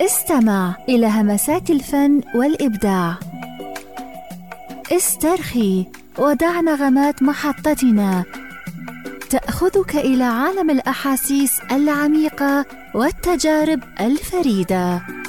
استمع إلى همسات الفن والإبداع. استرخي ودع نغمات محطتنا تأخذك إلى عالم الأحاسيس العميقة والتجارب الفريدة.